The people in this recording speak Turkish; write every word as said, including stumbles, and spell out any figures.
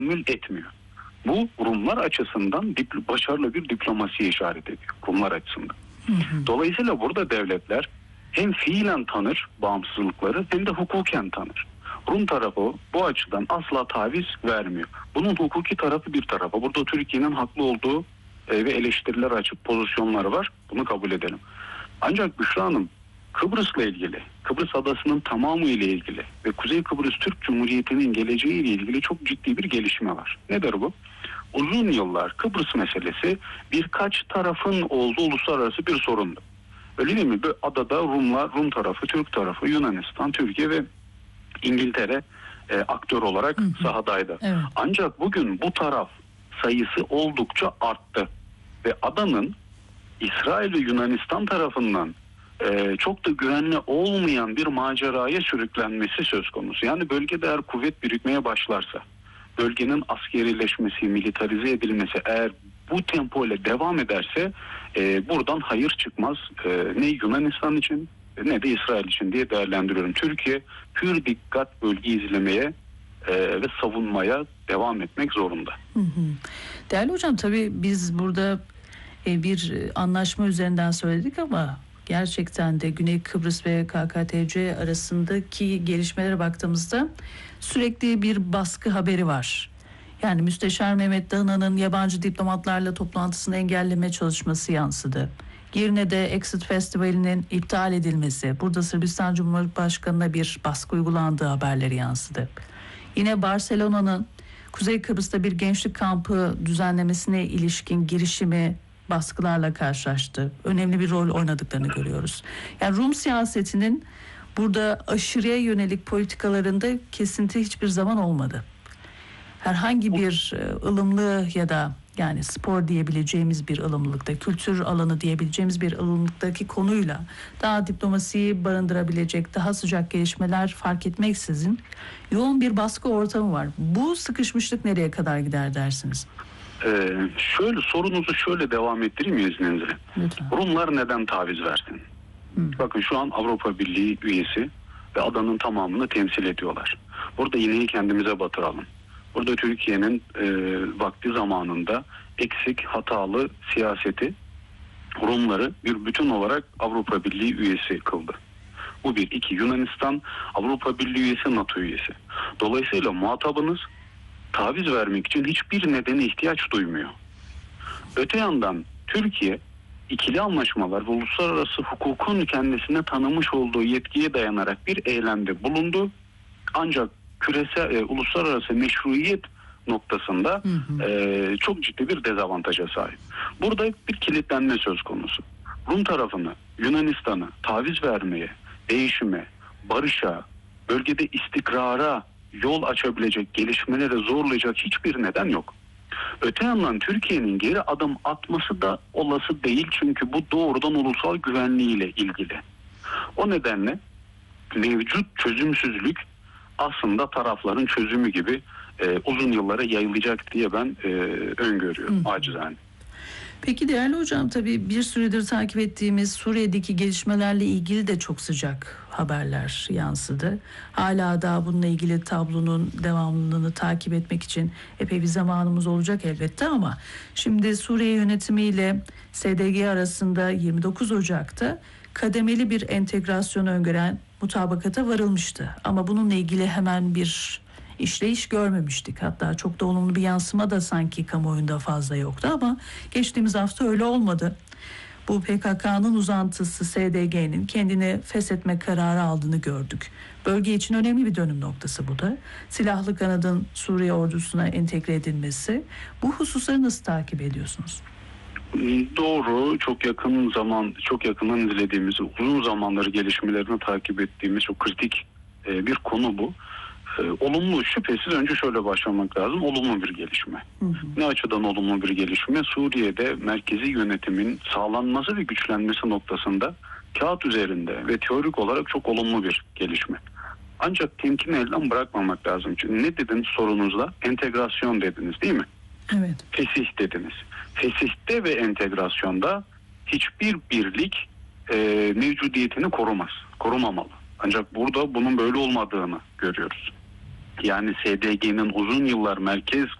etmiyor. Bu Rumlar açısından dipl- başarılı bir diplomasiye işaret ediyor. Rumlar açısından. Hı hı. Dolayısıyla burada devletler hem fiilen tanır bağımsızlıkları hem de hukuken tanır. Rum tarafı bu açıdan asla taviz vermiyor. Bunun hukuki tarafı bir tarafı. Burada Türkiye'nin haklı olduğu e, ve eleştiriler açık pozisyonları var. Bunu kabul edelim. Ancak Büşra Hanım, Kıbrıs'la ilgili, Kıbrıs adasının tamamı ile ilgili ve Kuzey Kıbrıs Türk Cumhuriyeti'nin geleceği ile ilgili çok ciddi bir gelişme var. Nedir bu? Uzun yıllar Kıbrıs meselesi birkaç tarafın olduğu uluslararası bir sorundu. Öyle değil mi? Bu adada Rumlar, Rum tarafı, Türk tarafı, Yunanistan, Türkiye ve İngiltere e, aktör olarak hı hı. sahadaydı. Evet. Ancak bugün bu taraf sayısı oldukça arttı. Ve adanın İsrail ve Yunanistan tarafından e, çok da güvenli olmayan bir maceraya sürüklenmesi söz konusu. Yani bölgede eğer kuvvet birikmeye başlarsa, bölgenin askerileşmesi, militarize edilmesi eğer bu tempo ile devam ederse e, buradan hayır çıkmaz. E, ne Yunanistan için ne de İsrail için diye değerlendiriyorum. Türkiye pür dikkat bölgeyi izlemeye e, ve savunmaya devam etmek zorunda. Hı hı. Değerli hocam, tabii biz burada e, bir anlaşma üzerinden söyledik ama gerçekten de Güney Kıbrıs ve K K T C arasındaki gelişmelere baktığımızda sürekli bir baskı haberi var. Yani Müsteşar Mehmet Dağına'nın yabancı diplomatlarla toplantısını engelleme çalışması yansıdı. Girne'de Exit Festivali'nin iptal edilmesi, burada Sırbistan Cumhurbaşkanı'na bir baskı uygulandığı haberleri yansıdı. Yine Barcelona'nın Kuzey Kıbrıs'ta bir gençlik kampı düzenlemesine ilişkin girişimi baskılarla karşılaştı. Önemli bir rol oynadıklarını görüyoruz. Yani Rum siyasetinin burada aşırıya yönelik politikalarında kesinti hiçbir zaman olmadı. Herhangi bir ılımlı ya da yani spor diyebileceğimiz bir ılımlılıkta, kültür alanı diyebileceğimiz bir ılımlılıktaki konuyla daha diplomasiyi barındırabilecek daha sıcak gelişmeler fark etmeksizin yoğun bir baskı ortamı var. Bu sıkışmışlık nereye kadar gider dersiniz? Ee, şöyle sorunuzu şöyle devam ettireyim mi izninizle? Lütfen. Rumlar neden taviz versin? Hı. Bakın şu an Avrupa Birliği üyesi ve adanın tamamını temsil ediyorlar. Burada iğneyi kendimize batıralım. Burada Türkiye'nin e, vakti zamanında eksik, hatalı siyaseti Rumları bir bütün olarak Avrupa Birliği üyesi kıldı. Bu bir. İki, Yunanistan Avrupa Birliği üyesi, NATO üyesi. Dolayısıyla muhatabınız taviz vermek için hiçbir nedene ihtiyaç duymuyor. Öte yandan Türkiye ikili anlaşmalar ve uluslararası hukukun kendisine tanımış olduğu yetkiye dayanarak bir eylemde bulundu. Ancak küresel, e, uluslararası meşruiyet noktasında hı hı. E, çok ciddi bir dezavantaja sahip. Burada bir kilitlenme söz konusu. Rum tarafını, Yunanistan'ı taviz vermeye, değişime, barışa, bölgede istikrara yol açabilecek, gelişmelere zorlayacak hiçbir neden yok. Öte yandan Türkiye'nin geri adım atması da olası değil, çünkü bu doğrudan ulusal güvenliğiyle ilgili. O nedenle mevcut çözümsüzlük aslında tarafların çözümü gibi e, uzun yıllara yayılacak diye ben e, öngörüyorum acizane. Peki değerli hocam, tabii bir süredir takip ettiğimiz Suriye'deki gelişmelerle ilgili de çok sıcak haberler yansıdı. Hala da bununla ilgili tablonun devamlılığını takip etmek için epey bir zamanımız olacak elbette ama şimdi Suriye yönetimiyle S D G arasında yirmi dokuz Ocak'ta kademeli bir entegrasyon öngören mutabakata varılmıştı. Ama bununla ilgili hemen bir işleyiş görmemiştik. Hatta çok da olumlu bir yansıma da sanki kamuoyunda fazla yoktu ama geçtiğimiz hafta öyle olmadı. Bu P K K'nın uzantısı S D G'nin kendini feshetme kararı aldığını gördük. Bölge için önemli bir dönüm noktası bu da. Silahlı kanadın Suriye ordusuna entegre edilmesi. Bu hususları nasıl takip ediyorsunuz? Doğru, çok yakın zaman, çok yakından izlediğimiz, uzun zamanları gelişmelerini takip ettiğimiz çok kritik bir konu bu. Olumlu, şüphesiz önce şöyle başlamak lazım. Olumlu bir gelişme. Hı hı. Ne açıdan olumlu bir gelişme? Suriye'de merkezi yönetimin sağlanması ve güçlenmesi noktasında kağıt üzerinde ve teorik olarak çok olumlu bir gelişme. Ancak temkini elden bırakmamak lazım. Çünkü ne dediniz sorunuzla? Entegrasyon dediniz değil mi? Evet. Fesih dediniz. Fesihte ve entegrasyonda hiçbir birlik e, mevcudiyetini korumaz. Korumamalı. Ancak burada bunun böyle olmadığını görüyoruz. Yani S D G'nin uzun yıllar merkez